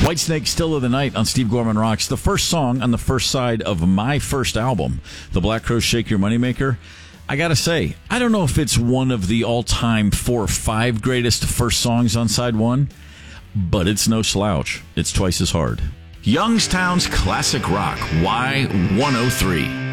Whitesnake, Still of the Night on Steve Gorman Rocks. The first song on the first side of my first album, The Black Crowes Shake Your Moneymaker. I gotta say, I don't know if it's one of the all-time 4 or 5 greatest first songs on side one, but it's no slouch. It's twice as hard. Youngstown's Classic Rock, Y103.